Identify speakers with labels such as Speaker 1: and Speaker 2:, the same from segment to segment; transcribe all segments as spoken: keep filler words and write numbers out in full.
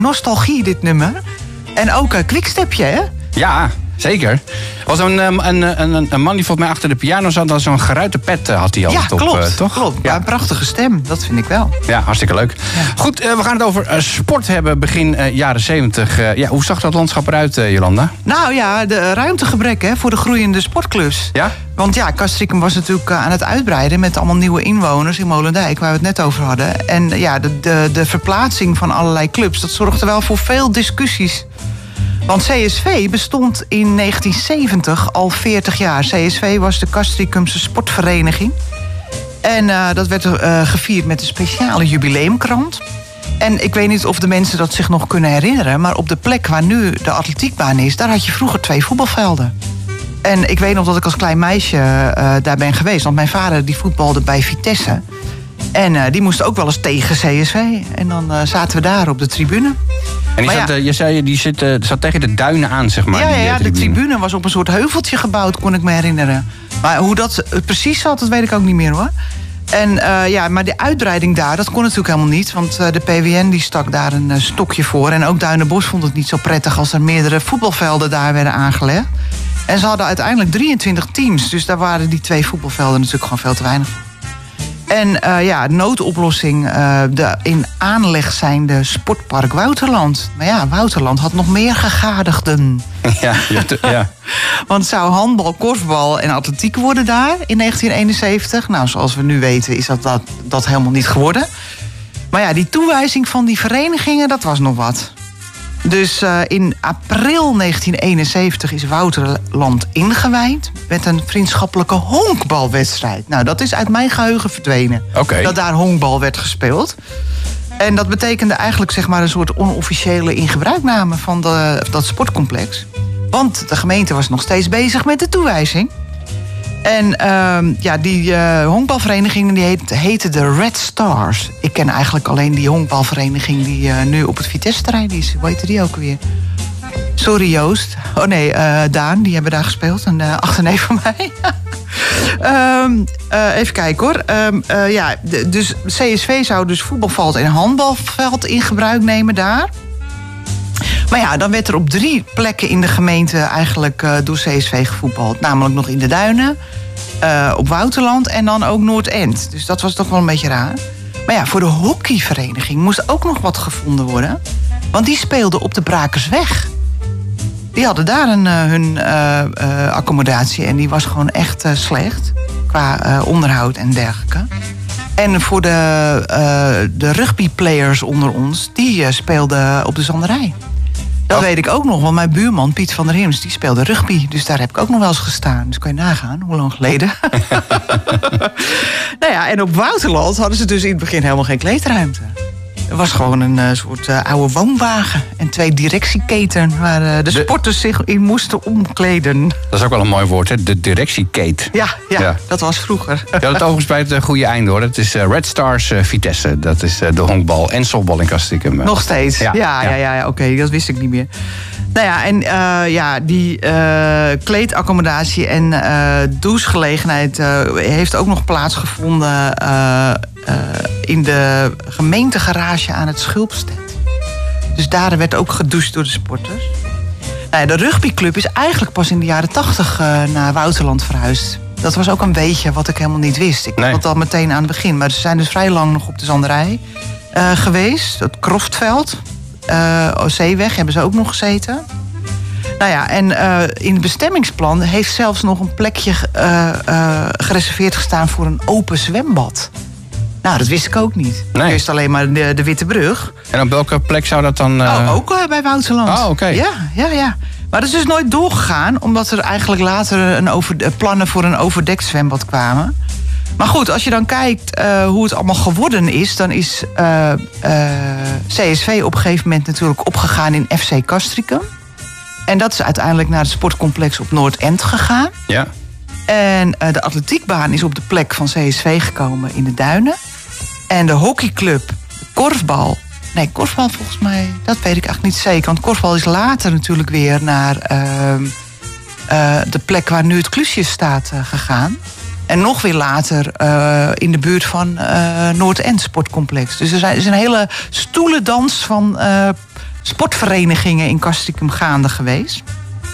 Speaker 1: nostalgie, dit nummer. En ook uh, Quickstepje, hè?
Speaker 2: Ja, zeker. Was een, een, een, een man die volgens mij achter de piano zat, dat zo'n geruite pet had hij altijd
Speaker 1: ja,
Speaker 2: op,
Speaker 1: klopt,
Speaker 2: uh, toch?
Speaker 1: klopt. Ja, een prachtige stem, dat vind ik wel.
Speaker 2: Ja, hartstikke leuk. Ja. Goed, uh, we gaan het over uh, sport hebben begin uh, jaren zeventig. Uh, ja, hoe zag dat landschap eruit, uh, Jolanda?
Speaker 1: Nou ja, de ruimtegebrek hè, voor de groeiende sportclubs.
Speaker 2: Ja?
Speaker 1: Want ja, Castricum was natuurlijk uh, aan het uitbreiden met allemaal nieuwe inwoners in Molendijk, waar we het net over hadden. En ja, de, de, de verplaatsing van allerlei clubs, dat zorgde wel voor veel discussies. Want C S V bestond in negentien zeventig al veertig jaar. C S V was de Castricumse sportvereniging. En uh, dat werd uh, gevierd met een speciale jubileumkrant. En ik weet niet of de mensen dat zich nog kunnen herinneren, maar op de plek waar nu de atletiekbaan is, daar had je vroeger twee voetbalvelden. En ik weet nog dat ik als klein meisje uh, daar ben geweest. Want mijn vader die voetbalde bij Vitesse. En uh, die moest ook wel eens tegen C S V. En dan uh, zaten we daar op de tribune.
Speaker 2: En die zat, ja, je zei, die zit, uh, zat tegen de duinen aan, zeg maar.
Speaker 1: Ja,
Speaker 2: die,
Speaker 1: ja, ja
Speaker 2: tribune.
Speaker 1: de tribune was op een soort heuveltje gebouwd, kon ik me herinneren. Maar hoe dat precies zat, dat weet ik ook niet meer, hoor. En uh, ja, maar de uitbreiding daar, dat kon natuurlijk helemaal niet. Want uh, de P W N die stak daar een uh, stokje voor. En ook Duinenbosch vond het niet zo prettig als er meerdere voetbalvelden daar werden aangelegd. En ze hadden uiteindelijk drieëntwintig teams. Dus daar waren die twee voetbalvelden natuurlijk gewoon veel te weinig voor. En uh, ja, noodoplossing, uh, de in aanleg zijnde sportpark Wouterland. Maar ja, Wouterland had nog meer gegadigden.
Speaker 2: Ja, ja, ja.
Speaker 1: Want zou handbal, korfbal en atletiek worden daar in negentien eenenzeventig? Nou, zoals we nu weten is dat, dat, dat helemaal niet geworden. Maar ja, die toewijzing van die verenigingen, dat was nog wat. Dus uh, in april negentien eenenzeventig is Wouterland ingewijd met een vriendschappelijke honkbalwedstrijd. Nou, dat is uit mijn geheugen verdwenen.
Speaker 2: Okay.
Speaker 1: Dat daar honkbal werd gespeeld. En dat betekende eigenlijk zeg maar een soort onofficiële ingebruikname van de, dat sportcomplex. Want de gemeente was nog steeds bezig met de toewijzing. En uh, ja, die uh, honkbalvereniging die heet, heette de Red Stars. Ik ken eigenlijk alleen die honkbalvereniging die uh, nu op het Vitesse-terrein is. Hoe heette die ook weer? Sorry Joost. Oh nee, uh, Daan, die hebben daar gespeeld. Een uh, achterneef van mij. um, uh, even kijken hoor. Um, uh, ja, de, dus C S V zou dus voetbalveld en handbalveld in gebruik nemen daar. Maar ja, dan werd er op drie plekken in de gemeente eigenlijk uh, door C S V gevoetbald. Namelijk nog in de Duinen, uh, op Wouterland en dan ook Noordend. Dus dat was toch wel een beetje raar. Maar ja, voor de hockeyvereniging moest ook nog wat gevonden worden. Want die speelden op de Brakersweg. Die hadden daar een, uh, hun uh, uh, accommodatie en die was gewoon echt uh, slecht. Qua uh, onderhoud en dergelijke. En voor de, uh, de rugbyplayers onder ons, die uh, speelden op de Zanderij. Dat oh. weet ik ook nog, want mijn buurman Piet van der Hims, die speelde rugby. Dus daar heb ik ook nog wel eens gestaan. Dus kan je nagaan, hoe lang geleden. Nou ja, en op Wouterland hadden ze dus in het begin helemaal geen kleedruimte. Er was gewoon een uh, soort uh, oude woonwagen en twee directieketen waar uh, de, de sporters zich in moesten omkleden.
Speaker 2: Dat is ook wel een mooi woord, hè? De directiekeet.
Speaker 1: Ja, ja, ja, dat was vroeger.
Speaker 2: Ja, dat overigens bij het uh, goede einde, hoor. Het is uh, Red Stars uh, Vitesse. Dat is uh, de honkbal en softbal in Castricum. Uh.
Speaker 1: Nog steeds? Ja, ja, ja, ja, ja, oké, okay, dat wist ik niet meer. Nou ja, en uh, ja, die uh, kleedaccommodatie en uh, douchegelegenheid uh, heeft ook nog plaatsgevonden uh, uh, in de gemeentegarage aan het Schulpstedt. Dus daar werd ook gedoucht door de sporters. Nou ja, de rugbyclub is eigenlijk pas in de jaren tachtig uh, naar Wouterland verhuisd. Dat was ook een beetje wat ik helemaal niet wist. Ik nee. had dat al meteen aan het begin. Maar ze zijn dus vrij lang nog op de Zanderij uh, geweest. Het Kroftveld. Uh, Zeeweg hebben ze ook nog gezeten. Nou ja, en uh, in het bestemmingsplan heeft zelfs nog een plekje uh, uh, gereserveerd gestaan voor een open zwembad. Nou, dat wist ik ook niet. Nee. Ik wist alleen maar de, de Witte Brug.
Speaker 2: En op welke plek zou dat dan... Uh...
Speaker 1: Oh, ook uh, bij Wouterland.
Speaker 2: Oh, oké. Okay.
Speaker 1: Ja, ja, ja. Maar dat is dus nooit doorgegaan, omdat er eigenlijk later een over, plannen voor een overdekt zwembad kwamen. Maar goed, als je dan kijkt uh, hoe het allemaal geworden is, dan is uh, uh, C S V op een gegeven moment natuurlijk opgegaan in F C Castricum. En dat is uiteindelijk naar het sportcomplex op Noordend gegaan.
Speaker 2: Ja.
Speaker 1: En uh, de atletiekbaan is op de plek van C S V gekomen in de Duinen. En de hockeyclub, de korfbal... Nee, korfbal volgens mij, dat weet ik eigenlijk niet zeker. Want korfbal is later natuurlijk weer naar uh, uh, de plek waar nu het Klusjes staat uh, gegaan. En nog weer later uh, in de buurt van uh, Noordend sportcomplex. Dus er, zijn, er is een hele stoelendans van uh, sportverenigingen in Castricum gaande geweest.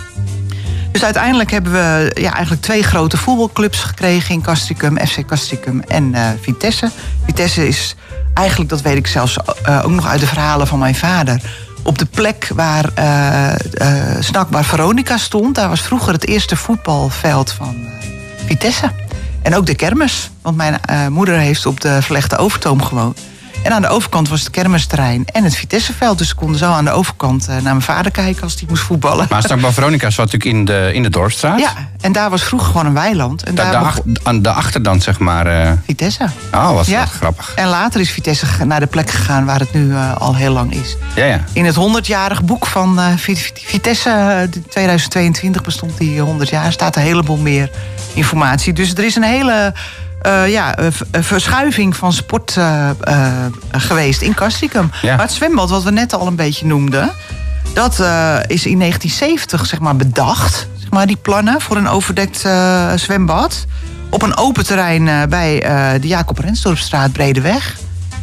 Speaker 1: Dus uiteindelijk hebben we ja, eigenlijk twee grote voetbalclubs gekregen in Castricum. F C Castricum en uh, Vitesse. Vitesse is eigenlijk, dat weet ik zelfs uh, ook nog uit de verhalen van mijn vader, op de plek waar uh, uh, Snackbar Veronica stond. Daar was vroeger het eerste voetbalveld van uh, Vitesse. En ook de kermis. Want mijn uh, moeder heeft op de Verlegde Overtoom gewoond. En aan de overkant was het kermisterrein en het Vitesseveld. Dus ze konden zo aan de overkant uh, naar mijn vader kijken als die moest voetballen.
Speaker 2: Maar Snackbar Veronica zat natuurlijk in de, in de Dorpsstraat.
Speaker 1: Ja, en daar was vroeger gewoon een weiland. En
Speaker 2: da,
Speaker 1: daar
Speaker 2: de,
Speaker 1: begon...
Speaker 2: ach, aan de achterkant, zeg maar. Uh...
Speaker 1: Vitesse.
Speaker 2: Oh, was
Speaker 1: ja.
Speaker 2: dat grappig.
Speaker 1: En later is Vitesse naar de plek gegaan waar het nu uh, al heel lang is.
Speaker 2: Ja, ja.
Speaker 1: In het honderdjarig boek van uh, Vitesse, uh, tweeduizend tweeëntwintig bestond die honderd jaar, staat een heleboel meer informatie. Dus er is een hele... Uh, ja, een verschuiving van sport uh, uh, geweest in Castricum.
Speaker 2: Ja.
Speaker 1: Maar het zwembad, wat we net al een beetje noemden, dat uh, is in negentien zeventig zeg maar, bedacht. Zeg maar, die plannen voor een overdekt uh, zwembad. Op een open terrein uh, bij uh, de Jacob Rensdorpstraat, Bredeweg.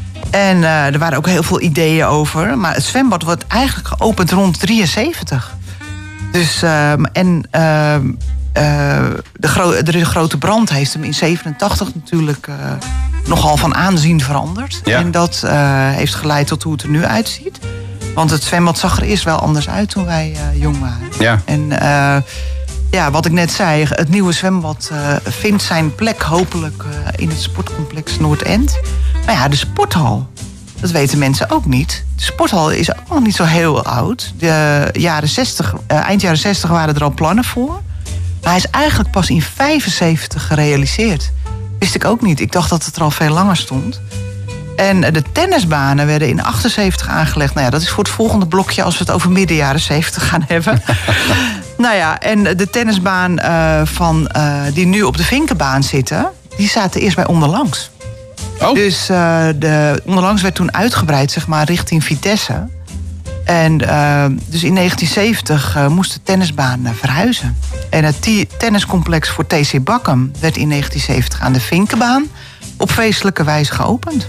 Speaker 1: En uh, er waren ook heel veel ideeën over. Maar het zwembad wordt eigenlijk geopend rond drieënzeventig. Dus, uh, en... Uh, Uh, de, gro- de grote brand heeft hem in zevenentachtig natuurlijk uh, nogal van aanzien veranderd.
Speaker 2: Ja.
Speaker 1: En dat uh, heeft geleid tot hoe het er nu uitziet. Want het zwembad zag er eerst wel anders uit toen wij uh, jong waren.
Speaker 2: Ja.
Speaker 1: En uh, ja, wat ik net zei, het nieuwe zwembad uh, vindt zijn plek hopelijk uh, in het sportcomplex Noordend. Maar ja, de sporthal, dat weten mensen ook niet. De sporthal is ook nog niet zo heel oud. De jaren zestig, uh, eind jaren zestig waren er al plannen voor. Maar hij is eigenlijk pas in vijfenzeventig gerealiseerd. Wist ik ook niet. Ik dacht dat het er al veel langer stond. En de tennisbanen werden in achtenzeventig aangelegd. Nou ja, dat is voor het volgende blokje als we het over midden jaren zeventig gaan hebben. Nou ja, en de tennisbaan uh, van, uh, die nu op de Vinkenbaan zitten, die zaten eerst bij Onderlangs.
Speaker 2: Oh.
Speaker 1: Dus uh, de Onderlangs werd toen uitgebreid, zeg maar, richting Vitesse. En uh, dus in negentien zeventig uh, moest de tennisbaan uh, verhuizen. En het t- tenniscomplex voor T C Bakkum werd in negentien zeventig aan de Vinkenbaan op feestelijke wijze geopend.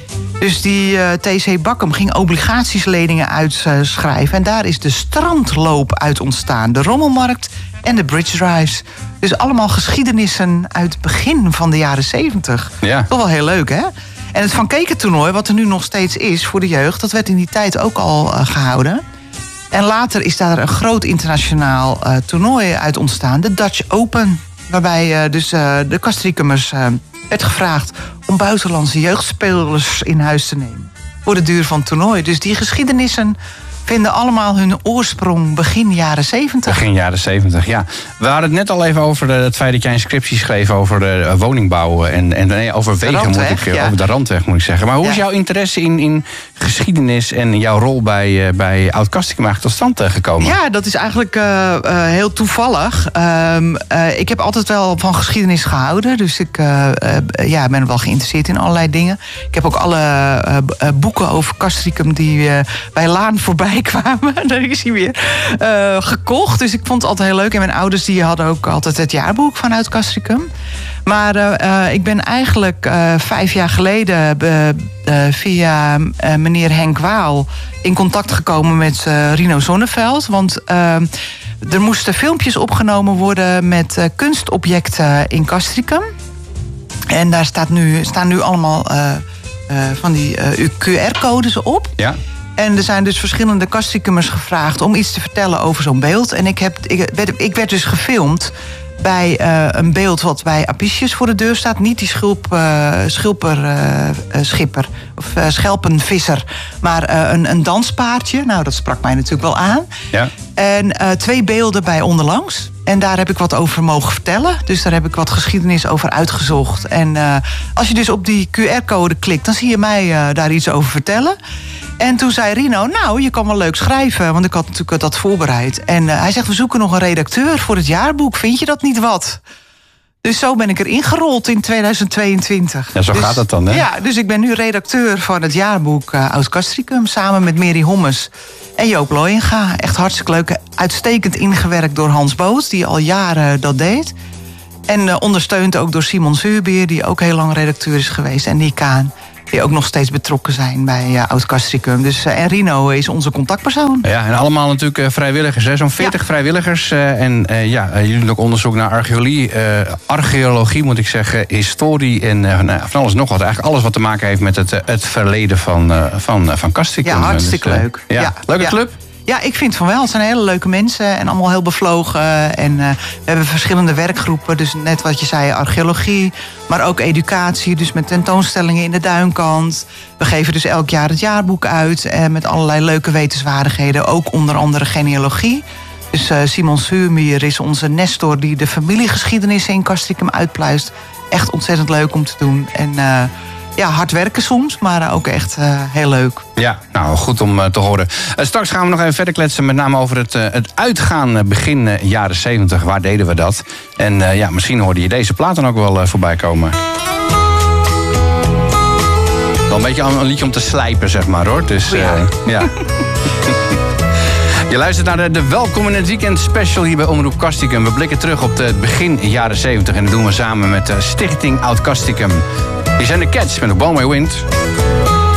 Speaker 1: Dus die uh, T C Bakkum ging obligatiesleningen uitschrijven. En daar is de strandloop uit ontstaan. De rommelmarkt en de bridge drives. Dus allemaal geschiedenissen uit het begin van de jaren zeventig.
Speaker 2: Ja.
Speaker 1: Toch wel heel leuk, hè? En het Van Keken-toernooi, wat er nu nog steeds is voor de jeugd, dat werd in die tijd ook al uh, gehouden. En later is daar een groot internationaal uh, toernooi uit ontstaan, de Dutch Open. Waarbij uh, dus uh, de Castricumers uh, werd gevraagd om buitenlandse jeugdspelers in huis te nemen. Voor de duur van het toernooi. Dus die geschiedenissen vinden allemaal hun oorsprong begin jaren zeventig.
Speaker 2: Begin jaren zeventig, ja. We hadden het net al even over de, het feit dat jij een scriptie schreef over de uh, woningbouw en, en nee, over wegen,
Speaker 1: randweg,
Speaker 2: moet ik,
Speaker 1: ja.
Speaker 2: over de randweg moet ik zeggen. Maar hoe
Speaker 1: Ja.
Speaker 2: is jouw interesse in, in geschiedenis en jouw rol bij, uh, bij Oud-Castricum eigenlijk tot stand uh, gekomen?
Speaker 1: Ja, dat is eigenlijk uh, uh, heel toevallig. Um, uh, ik heb altijd wel van geschiedenis gehouden. Dus ik uh, uh, ja, ben wel geïnteresseerd in allerlei dingen. Ik heb ook alle uh, uh, boeken over Castricum die uh, bij Laan voorbij kwamen. Daar is hij weer. Uh, gekocht. Dus ik vond het altijd heel leuk. En mijn ouders die hadden ook altijd het jaarboek vanuit Castricum. Maar uh, uh, ik ben eigenlijk uh, vijf jaar geleden uh, uh, via uh, meneer Henk Waal in contact gekomen met uh, Rino Zonneveld. Want uh, er moesten filmpjes opgenomen worden met uh, kunstobjecten in Castricum. En daar staat nu, staan nu allemaal uh, uh, van die uh, Q R-codes op.
Speaker 2: Ja.
Speaker 1: En er zijn dus verschillende Castricumers gevraagd om iets te vertellen over zo'n beeld. En ik, heb, ik, werd, ik werd dus gefilmd bij uh, een beeld wat bij Apicius voor de deur staat. Niet die schulp, uh, schulper, uh, uh, schipper of uh, schelpenvisser, maar uh, een, een danspaardje. Nou, dat sprak mij natuurlijk wel aan.
Speaker 2: Ja.
Speaker 1: En uh, twee beelden bij Onderlangs. En daar heb ik wat over mogen vertellen. Dus daar heb ik wat geschiedenis over uitgezocht. En uh, als je dus op die Q R-code klikt, dan zie je mij uh, daar iets over vertellen. En toen zei Rino, nou, je kan wel leuk schrijven. Want ik had natuurlijk dat voorbereid. En uh, hij zegt, we zoeken nog een redacteur voor het jaarboek. Vind je dat niet wat? Dus zo ben ik erin gerold in tweeduizend tweeëntwintig.
Speaker 2: Ja, zo
Speaker 1: dus,
Speaker 2: gaat het dan, hè?
Speaker 1: Ja, dus ik ben nu redacteur van het jaarboek uh, Oud-Castricum. Samen met Mary Hommes en Joop Looyenga. Echt hartstikke leuk. Uitstekend ingewerkt door Hans Boot, die al jaren dat deed. En uh, ondersteund ook door Simon Zuurbeer, die ook heel lang redacteur is geweest. En Nick Kaan. die ook nog steeds betrokken zijn bij uh, Oud-Castricum. Dus, uh, en Rino is onze contactpersoon.
Speaker 2: Ja, en allemaal natuurlijk uh, vrijwilligers, hè? Zo'n veertig ja. vrijwilligers. Uh, en uh, ja, uh, jullie doen ook onderzoek naar archeologie, uh, archeologie moet ik zeggen, historie en uh, nou, van alles nog wat. Eigenlijk alles wat te maken heeft met het, uh, het verleden van, uh, van, uh, van Castricum.
Speaker 1: Ja, hartstikke dus, uh, leuk.
Speaker 2: Ja. Ja. Leuke ja. club?
Speaker 1: Ja, ik vind van wel. Het zijn hele leuke mensen en allemaal heel bevlogen. En uh, we hebben verschillende werkgroepen. Dus net wat je zei, archeologie, maar ook educatie. Dus met tentoonstellingen in de Duinkant. We geven dus elk jaar het jaarboek uit. En met allerlei leuke wetenswaardigheden. Ook onder andere genealogie. Dus uh, Simon Suurmier is onze nestor die de familiegeschiedenissen in Castricum uitpluist. Echt ontzettend leuk om te doen. En uh, ja, hard werken soms, maar ook echt uh, heel leuk.
Speaker 2: Ja, nou goed om uh, te horen. Uh, straks gaan we nog even verder kletsen, met name over het, uh, het uitgaan uh, begin uh, jaren zeventig. Waar deden we dat? En uh, ja, misschien hoorde je deze plaat dan ook wel uh, voorbij komen. Wel een beetje een liedje om te slijpen, zeg maar, hoor. Dus uh, ja. ja. Je luistert naar de, de Welkom in het Weekend special hier bij Omroep Castricum. We blikken terug op het begin jaren zeventig en dat doen we samen met de Stichting Oud Castricum. Die zijn de Cats met de Balmy Wind.